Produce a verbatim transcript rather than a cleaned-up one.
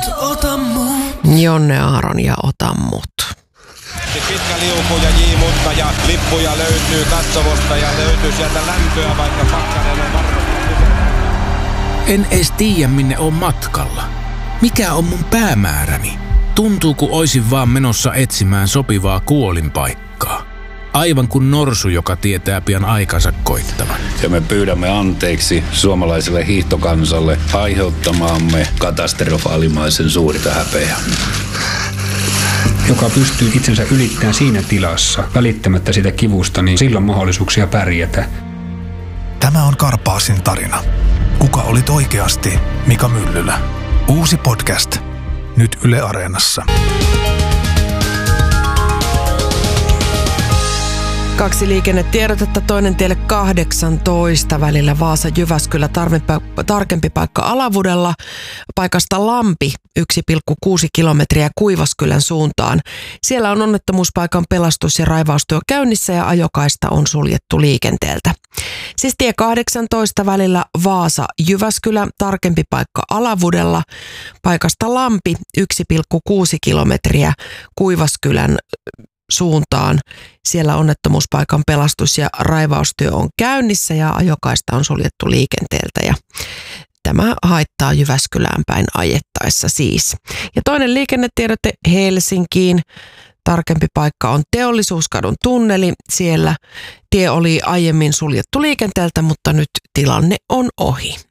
mut, ota mut. Jonne Aaron ja Ota mut. Pitkä liuku ja J. Mutta ja lippuja löytyy katsomosta ja löytyy sieltä lämpöä, vaikka pakkanen on varmasti. En edes tiedä, minne on matkalla. Mikä on mun päämääräni? Tuntuu, kun oisin vaan menossa etsimään sopivaa kuolinpaikkaa. Aivan kuin norsu, joka tietää pian aikansa koittavan. Ja me pyydämme anteeksi suomalaiselle hiihtokansalle aiheuttamaamme katastrofaalimaisen suurta häpeää. Joka pystyy itsensä ylittämään siinä tilassa, välittämättä sitä kivusta, niin silloin mahdollisuuksia pärjätä. Tämä on Karpaasin tarina. Kuka olit oikeasti Mika Myllylä? Uusi podcast. Nyt Yle Areenassa. Kaksi liikennetiedotetta, toinen tielle kahdeksantoista välillä Vaasa-Jyväskylä, tarkempi paikka Alavudella, paikasta Lampi yksi pilkku kuusi kilometriä Kuivaskylän suuntaan. Siellä on onnettomuuspaikan pelastus- ja raivaustyö käynnissä ja ajokaista on suljettu liikenteeltä. Siis tie kahdeksantoista välillä Vaasa-Jyväskylä, tarkempi paikka Alavudella, paikasta Lampi yksi pilkku kuusi kilometriä Kuivaskylän suuntaan. Siellä onnettomuuspaikan pelastus- ja raivaustyö on käynnissä ja ajokaista on suljettu liikenteeltä ja tämä haittaa Jyväskylään päin ajettaessa siis. Ja toinen liikennetiedote Helsinkiin. Tarkempi paikka on Teollisuuskadun tunneli. Siellä tie oli aiemmin suljettu liikenteeltä, mutta nyt tilanne on ohi.